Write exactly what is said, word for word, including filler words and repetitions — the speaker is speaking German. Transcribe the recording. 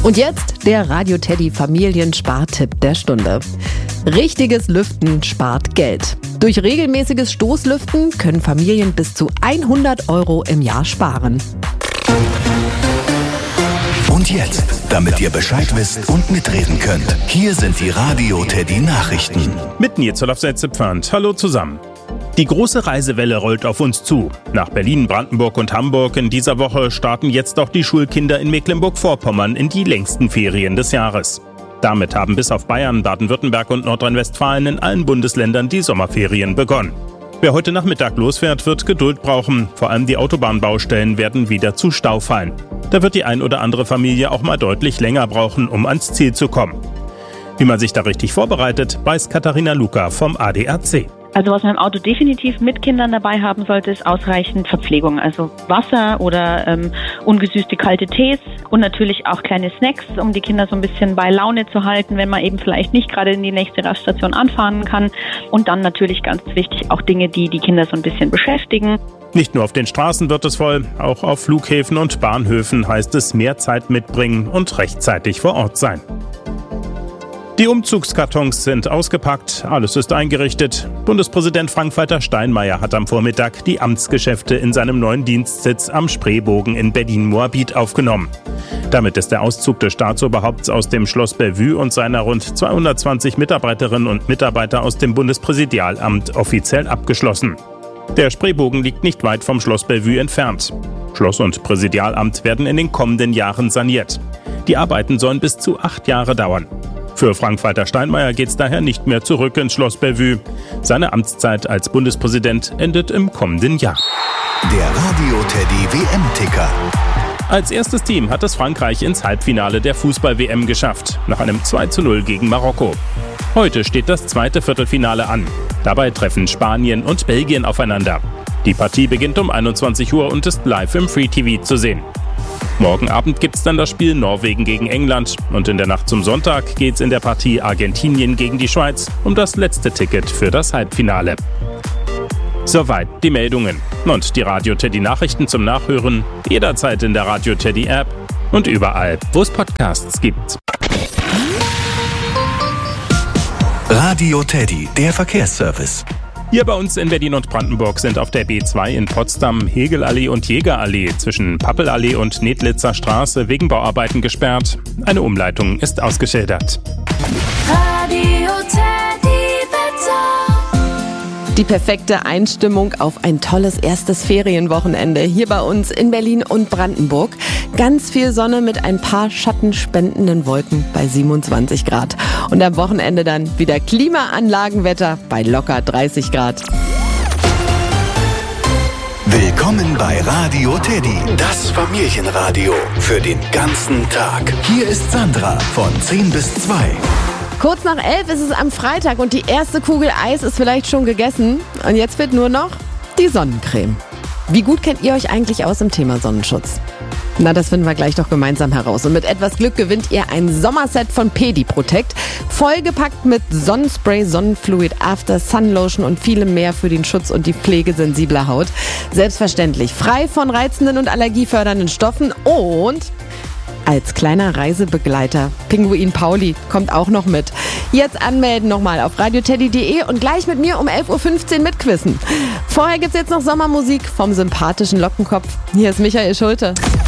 Und jetzt der Radio Teddy Familienspartipp der Stunde. Richtiges Lüften spart Geld. Durch regelmäßiges Stoßlüften können Familien bis zu hundert Euro im Jahr sparen. Und jetzt, damit ihr Bescheid wisst und mitreden könnt, hier sind die Radio Teddy Nachrichten. Mit Nils Olafsetze-Pfand. Hallo zusammen. Die große Reisewelle rollt auf uns zu. Nach Berlin, Brandenburg und Hamburg in dieser Woche starten jetzt auch die Schulkinder in Mecklenburg-Vorpommern in die längsten Ferien des Jahres. Damit haben bis auf Bayern, Baden-Württemberg und Nordrhein-Westfalen in allen Bundesländern die Sommerferien begonnen. Wer heute Nachmittag losfährt, wird Geduld brauchen. Vor allem die Autobahnbaustellen werden wieder zu Stau fallen. Da wird die ein oder andere Familie auch mal deutlich länger brauchen, um ans Ziel zu kommen. Wie man sich da richtig vorbereitet, weiß Katharina Luca vom A D A C. Also was man im Auto definitiv mit Kindern dabei haben sollte, ist ausreichend Verpflegung. Also Wasser oder ähm, ungesüßte kalte Tees und natürlich auch kleine Snacks, um die Kinder so ein bisschen bei Laune zu halten, wenn man eben vielleicht nicht gerade in die nächste Raststation anfahren kann. Und dann natürlich ganz wichtig auch Dinge, die die Kinder so ein bisschen beschäftigen. Nicht nur auf den Straßen wird es voll, auch auf Flughäfen und Bahnhöfen heißt es mehr Zeit mitbringen und rechtzeitig vor Ort sein. Die Umzugskartons sind ausgepackt, alles ist eingerichtet. Bundespräsident Frank-Walter Steinmeier hat am Vormittag die Amtsgeschäfte in seinem neuen Dienstsitz am Spreebogen in Berlin-Moabit aufgenommen. Damit ist der Auszug des Staatsoberhaupts aus dem Schloss Bellevue und seiner rund zweihundertzwanzig Mitarbeiterinnen und Mitarbeiter aus dem Bundespräsidialamt offiziell abgeschlossen. Der Spreebogen liegt nicht weit vom Schloss Bellevue entfernt. Schloss und Präsidialamt werden in den kommenden Jahren saniert. Die Arbeiten sollen bis zu acht Jahre dauern. Für Frank-Walter Steinmeier geht es daher nicht mehr zurück ins Schloss Bellevue. Seine Amtszeit als Bundespräsident endet im kommenden Jahr. Der Radio Teddy W M-Ticker. Als erstes Team hat es Frankreich ins Halbfinale der Fußball-W M geschafft, nach einem zwei zu null gegen Marokko. Heute steht das zweite Viertelfinale an. Dabei treffen Spanien und Belgien aufeinander. Die Partie beginnt um einundzwanzig Uhr und ist live im Free T V zu sehen. Morgen Abend gibt's dann das Spiel Norwegen gegen England und in der Nacht zum Sonntag geht's in der Partie Argentinien gegen die Schweiz um das letzte Ticket für das Halbfinale. Soweit die Meldungen. Und die Radio Teddy Nachrichten zum Nachhören jederzeit in der Radio Teddy App und überall, wo es Podcasts gibt. Radio Teddy, der Verkehrsservice. Hier bei uns in Berlin und Brandenburg sind auf der B zwei in Potsdam Hegelallee und Jägerallee zwischen Pappelallee und Nedlitzer Straße wegen Bauarbeiten gesperrt. Eine Umleitung ist ausgeschildert. Radio Teddy Wetter. Die perfekte Einstimmung auf ein tolles erstes Ferienwochenende hier bei uns in Berlin und Brandenburg. Ganz viel Sonne mit ein paar schattenspendenden Wolken bei siebenundzwanzig Grad. Und am Wochenende dann wieder Klimaanlagenwetter bei locker dreißig Grad. Willkommen bei Radio Teddy, das Familienradio für den ganzen Tag. Hier ist Sandra von zehn bis zwei. Kurz nach elf ist es am Freitag und die erste Kugel Eis ist vielleicht schon gegessen. Und jetzt fehlt nur noch die Sonnencreme. Wie gut kennt ihr euch eigentlich aus im Thema Sonnenschutz? Na, das finden wir gleich doch gemeinsam heraus. Und mit etwas Glück gewinnt ihr ein Sommerset von Pedi-Protect. Vollgepackt mit Sonnenspray, Sonnenfluid, After, Sunlotion und vielem mehr für den Schutz und die Pflege sensibler Haut. Selbstverständlich frei von reizenden und allergiefördernden Stoffen und als kleiner Reisebegleiter. Pinguin Pauli kommt auch noch mit. Jetzt anmelden nochmal auf radioteddy punkt de und gleich mit mir um elf Uhr fünfzehn mitquissen. Vorher gibt's jetzt noch Sommermusik vom sympathischen Lockenkopf. Hier ist Michael Schulte.